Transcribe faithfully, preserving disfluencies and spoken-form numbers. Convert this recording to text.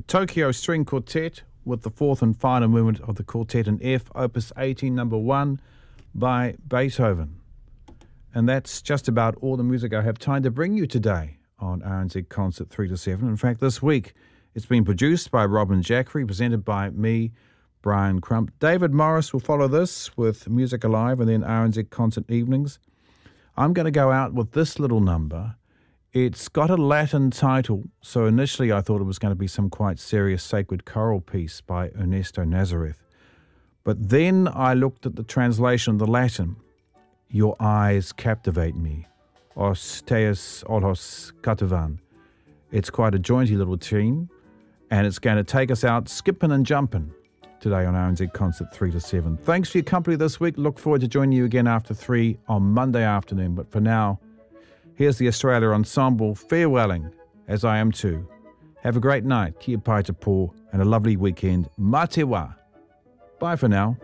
Tokyo String Quartet with the fourth and final movement of the Quartet in F, Opus eighteen, number one, by Beethoven. And that's just about all the music I have time to bring you today on R N Z Concert three to seven. In fact, this week it's been produced by Robin Jackery, presented by me, Brian Crump. David Morris will follow this with Music Alive and then R N Z Concert Evenings. I'm going to go out with this little number. It's got a Latin title, so initially I thought it was going to be some quite serious sacred choral piece by Ernesto Nazareth. But then I looked at the translation of the Latin. Your eyes captivate me. Os teus olhos cativan. It's quite a jaunty little tune, and it's going to take us out skipping and jumping today on R N Z Concert three to seven. Thanks for your company this week. Look forward to joining you again after three on Monday afternoon. But for now, here's the Australia Ensemble farewelling, as I am too. Have a great night, kia pai te pō, and a lovely weekend. Mā te wā. Bye for now.